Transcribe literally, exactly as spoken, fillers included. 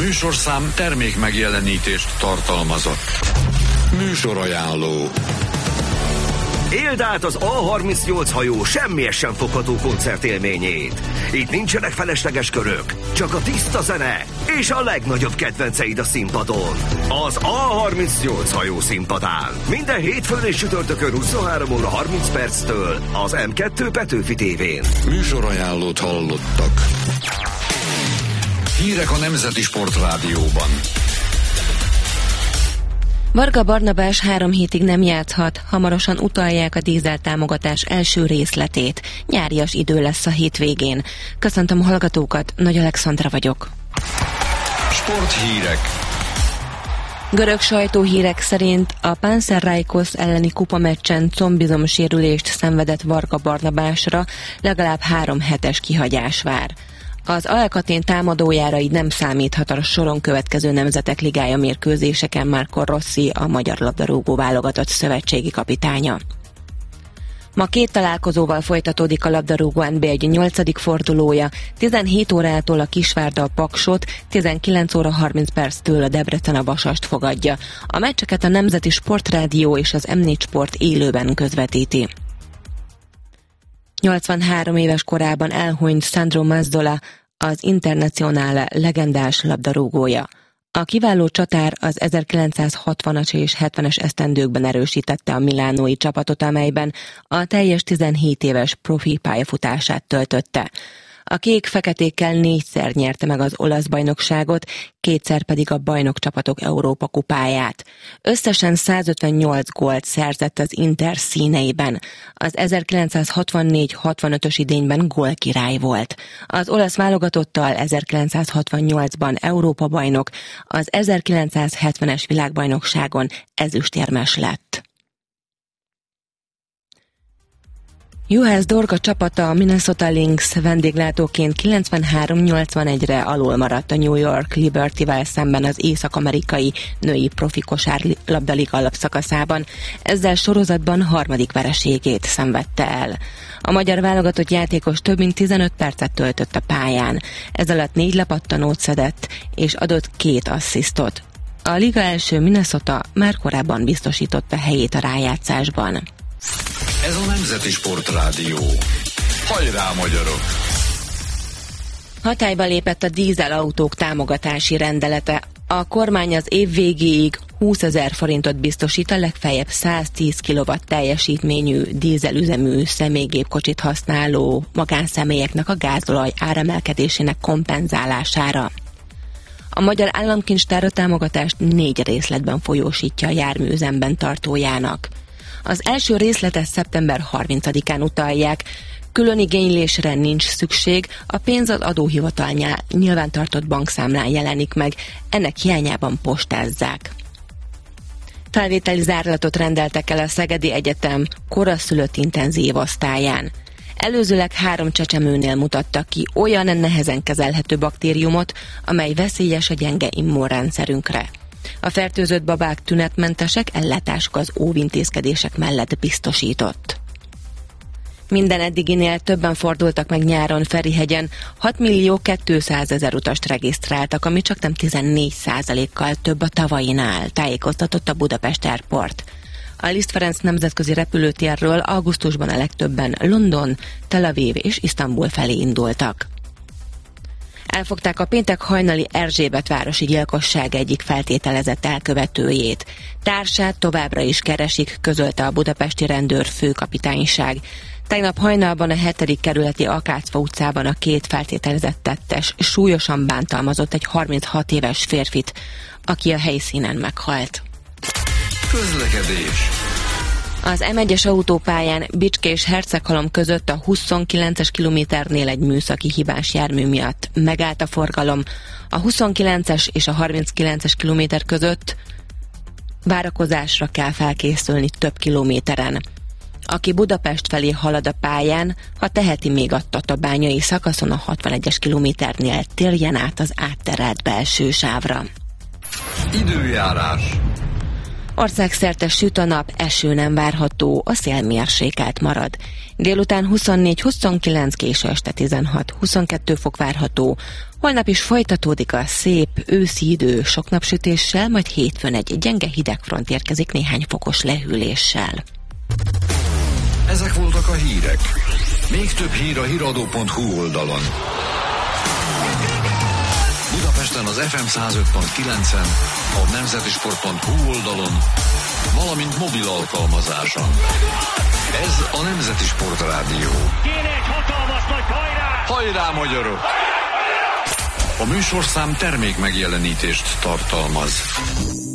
műsorszám termék megjelenítést tartalmazott. Műsorajánló. Éld át az á harmincnyolc hajó semmies sem fogható koncertélményét. Itt nincsenek felesleges körök, csak a tiszta zene és a legnagyobb kedvenceid a színpadon. Az á harmincnyolc hajó színpadán. Minden hétfőn és csütörtökön huszonhárom óra harminc perctől az em kettő Petőfi tévén. Műsorajánlót hallottak. Hírek a Nemzeti Sportrádióban. Varga Barnabás három hétig nem játszhat, hamarosan utalják a dízeltámogatás első részletét. Nyárias idő lesz a hétvégén. Köszöntöm a hallgatókat, Nagy Alexandra vagyok. Sporthírek. Görög sajtóhírek szerint a Panathinaikos elleni kupameccsen combizomsérülést szenvedett Varga Barnabásra legalább három hetes kihagyás vár. Az Alkatén támadójára így nem számíthat a soron következő Nemzetek Ligája mérkőzéseken Marco Rossi, a magyar labdarúgó válogatott szövetségi kapitánya. Ma két találkozóval folytatódik a labdarúgó en bé egy nyolcadik fordulója, tizenhét órától a Kisvárda a Paksot, tizenkilenc óra harminc perctől a Debrecen a Vasast fogadja. A meccseket a Nemzeti Sportrádió és az em négy Sport élőben közvetíti. nyolcvanhárom éves korában elhunyt Sandro Mazzola, az Internazionale legendás labdarúgója. A kiváló csatár az ezerkilencszázhatvanas és hetvenes esztendőkben erősítette a milánói csapatot, amelyben a teljes tizenhét éves profi pályafutását töltötte. A kék-feketékkel négyszer nyerte meg az olasz bajnokságot, kétszer pedig a bajnokcsapatok Európa kupáját. Összesen százötvennyolc gólt szerzett az Inter színeiben. Az ezerkilencszázhatvannégy hatvanötös idényben gólkirály volt. Az olasz válogatottal ezerkilencszázhatvannyolcban Európa bajnok, az ezerkilencszázhetvenes világbajnokságon ezüstérmes lett. Juhász Dorga csapata, a Minnesota Lynx vendéglátóként kilencvenhárom nyolcvanegyre alul maradt a New York Libertyvel szemben az észak-amerikai női profi kosárlabdaliga alapszakaszában. Ezzel sorozatban harmadik vereségét szenvedte el. A magyar válogatott játékos több mint tizenöt percet töltött a pályán. Ez alatt négy lepattanót szedett, és adott két asszisztot. A liga első Minnesota már korábban biztosította helyét a rájátszásban. Ez a Nemzeti Sportrádió. Hajrá, magyarok! Hatályba lépett a dízelautók támogatási rendelete. A kormány az év végéig húszezer forintot biztosít a legfeljebb száztíz kilowatt teljesítményű dízelüzemű személygépkocsit használó magánszemélyeknek a gázolaj áremelkedésének kompenzálására. A Magyar Államkincstár a támogatást négy részletben folyósítja a járműüzemben tartójának. Az első részletet szeptember harmincadikán utalják, külön igénylésre nincs szükség, a pénz az adóhivatal nyilvántartott bankszámlán jelenik meg, ennek hiányában postázzák. Felvételi zárlatot rendeltek el a Szegedi Egyetem koraszülött intenzív osztályán. Előzőleg három csecsemőnél mutattak ki olyan nehezen kezelhető baktériumot, amely veszélyes a gyenge immunrendszerünkre. A fertőzött babák tünetmentesek, ellátásuk az óvintézkedések mellett biztosított. Minden eddiginél többen fordultak meg nyáron Ferihegyen, hat millió kétszázezer utast regisztráltak, ami csaknem tizennégy százalékkal több a tavainál, tájékoztatott a Budapest Airport. A Liszt Ferenc nemzetközi repülőtérről augusztusban a legtöbben London, Tel Aviv és Isztambul felé indultak. Elfogták a péntek hajnali Erzsébetvárosi gyilkosság egyik feltételezett elkövetőjét. Társát továbbra is keresik, közölte a budapesti rendőr főkapitányság. Tegnap hajnalban a hetedik kerületi Akácfa utcában a két feltételezett tettes súlyosan bántalmazott egy harminchat éves férfit, aki a helyszínen meghalt. Közlekedés. Az em egyes autópályán Bicske és Herceghalom között a huszonkilences kilométernél egy műszaki hibás jármű miatt megállt a forgalom. A huszonkilences és a harminckilences kilométer között várakozásra kell felkészülni több kilométeren. Aki Budapest felé halad a pályán, ha teheti, még a tatabányai szakaszon a hatvanegyes kilométernél térjen át az átterelt belső sávra. Időjárás. Országszerte süt a nap, eső nem várható, a szél mérsékelt marad. Délután huszonnégy huszonkilenc, késő este tizenhat huszonkettő fok várható. Holnap is folytatódik a szép őszi idő sok napsütéssel, majd hétfőn egy gyenge hidegfront érkezik néhány fokos lehűléssel. Ezek voltak a hírek. Még több hír a híradó pont hu oldalon. Budapesten az ef em száz öt pont kilencen, a nemzetisport pont hu oldalon, valamint mobil alkalmazáson. Ez a Nemzeti Sport Rádió. Kéne egy hatalmas nagy hajrá! Hajrá, magyarok! A műsorszám termék megjelenítést tartalmaz.